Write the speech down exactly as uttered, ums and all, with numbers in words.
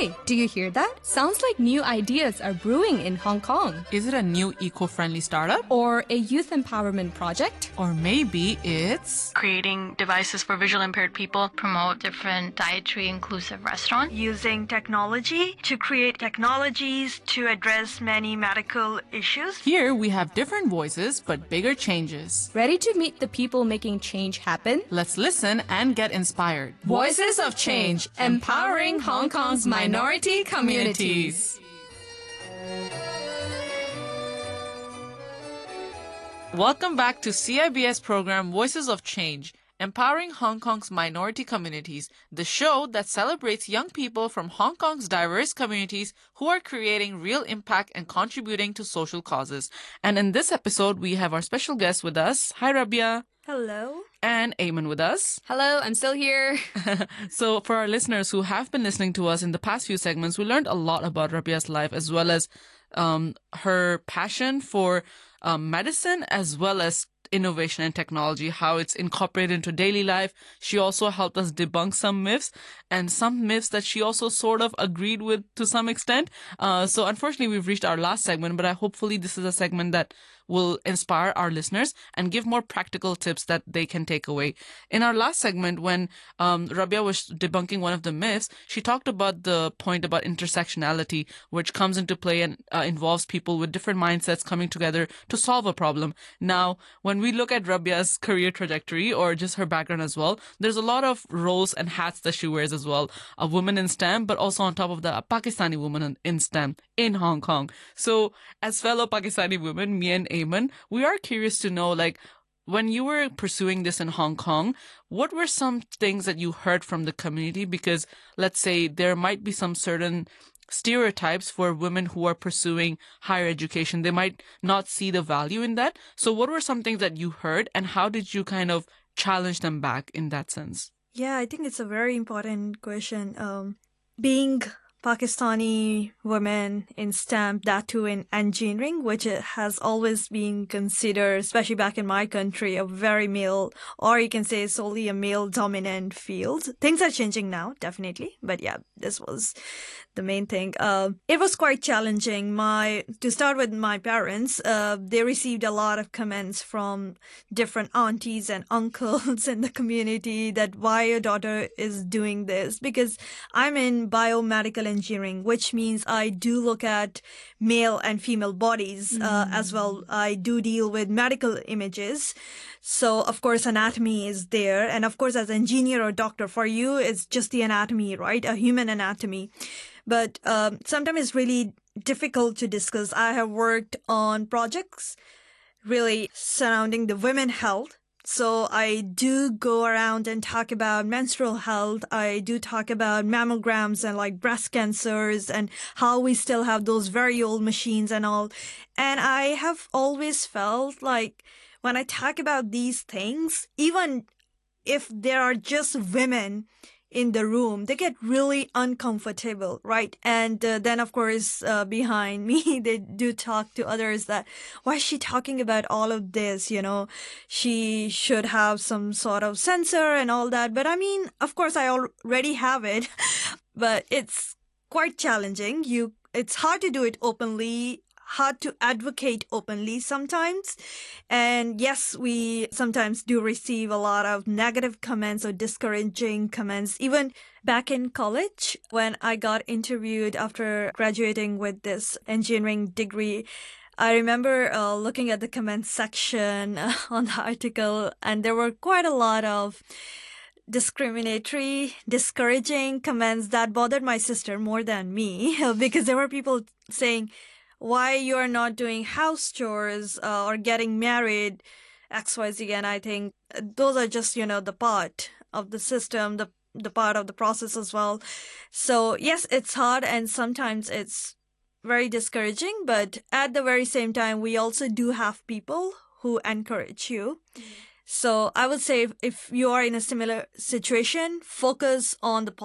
Hey, do you hear that? Sounds like new ideas are brewing in Hong Kong. Is it a new eco-friendly startup? Or a youth empowerment project? Or maybe it's creating devices for visually impaired people, promote different dietary inclusive restaurants, using technology to create technologies to address many medical issues. Here we have different voices but bigger changes. Ready to meet the people making change happen? Let's listen and get inspired. Voices of Change, empowering Hong Kong's minority communities. Welcome back to C I B S program Voices of Change, empowering Hong Kong's minority communities, the show that celebrates young people from Hong Kong's diverse communities who are creating real impact and contributing to social causes. And in this episode, we have our special guest with us. Hi, Rabia. Hello. And Eamon with us. Hello, I'm still here. So for our listeners who have been listening to us in the past few segments, we learned a lot about Rabia's life as well as um, her passion for um, medicine as well as innovation and technology, how it's incorporated into daily life. She also helped us debunk some myths and some myths that she also sort of agreed with to some extent. Uh, so unfortunately, we've reached our last segment, but I hopefully this is a segment that will inspire our listeners and give more practical tips that they can take away. In our last segment, when um, Rabia was debunking one of the myths, she talked about the point about intersectionality, which comes into play and uh, involves people with different mindsets coming together to solve a problem. Now, when we look at Rabia's career trajectory or just her background as well, there's a lot of roles and hats that she wears as well. A woman in STEM, but also on top of that, a Pakistani woman in STEM in Hong Kong. So as fellow Pakistani women, me and Eamon, we are curious to know, like, when you were pursuing this in Hong Kong, what were some things that you heard from the community? Because let's say there might be some certain stereotypes for women who are pursuing higher education. They might not see the value in that. So what were some things that you heard and how did you kind of challenge them back in that sense? Yeah, I think it's a very important question. Um, being Pakistani women in STEM, that too in engineering, which has always been considered, especially back in my country, a very male, or you can say solely a male-dominant field. Things are changing now, definitely. But yeah, this was the main thing. Uh, it was quite challenging. My to start with my parents, uh, they received a lot of comments from different aunties and uncles in the community that why your daughter is doing this, because I'm in biomedical engineering, which means I do look at male and female bodies uh, mm. as well. I do deal with medical images. So, of course, anatomy is there. And of course, as an engineer or doctor, for you, it's just the anatomy, right? A human anatomy. But um, sometimes it's really difficult to discuss. I have worked on projects really surrounding the women health. So I do go around and talk about menstrual health. I do talk about mammograms and like breast cancers and how we still have those very old machines and all. And I have always felt like when I talk about these things, even if there are just women in the room, they get really uncomfortable, right? And uh, then, of course, uh, behind me, they do talk to others that, why is she talking about all of this? You know, she should have some sort of censor and all that. But I mean, of course, I already have it, but it's quite challenging. You, it's hard to do it openly, hard to advocate openly sometimes. And yes, we sometimes do receive a lot of negative comments or discouraging comments. Even back in college, when I got interviewed after graduating with this engineering degree, I remember uh, looking at the comment section uh, on the article, and there were quite a lot of discriminatory, discouraging comments that bothered my sister more than me, because there were people saying, why you are not doing house chores uh, or getting married, X Y Z. And I think those are just, you know, the part of the system, the the part of the process as well. So yes, it's hard and sometimes it's very discouraging. But at the very same time, we also do have people who encourage you. Mm-hmm. So I would say if, if you are in a similar situation, focus on the